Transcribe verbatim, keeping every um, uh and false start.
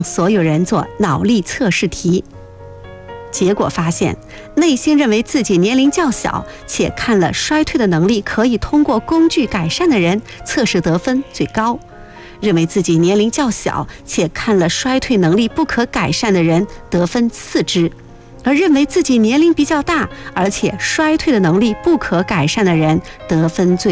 所有人做脑力测试题。结果发现，内心认为自己年龄较小且看了衰退的能力可以通过工具改善的人，测试得分最高；认为自己年龄较小且看了衰退能力不可改善的人，得分次之；而认为自己年龄比较大而且衰退的能力不可改善的人，得分最